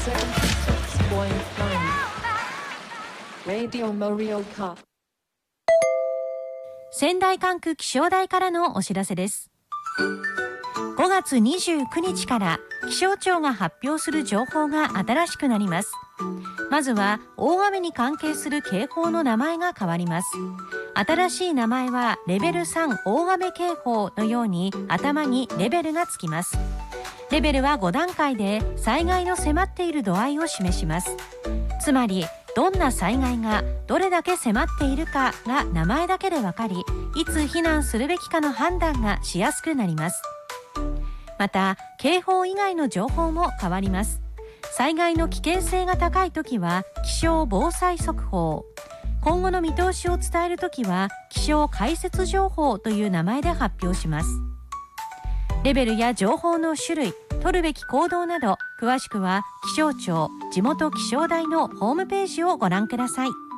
Radio Morioka。 仙台管区気象台からのお知らせです。5月29日から気象庁が発表する情報が新しくなります。まずは大雨に関係する警報の名前が変わります。新しい名前はレベル3大雨警報のように頭にレベルがつきます。レベルは5段階で災害の迫っている度合いを示します。つまりどんな災害がどれだけ迫っているかが名前だけでわかり、いつ避難するべきかの判断がしやすくなります。また警報以外の情報も変わります。災害の危険性が高いときは気象防災速報、今後の見通しを伝えるときは気象解説情報という名前で発表します。レベルや情報の種類、取るべき行動など詳しくは気象庁地元気象台のホームページをご覧ください。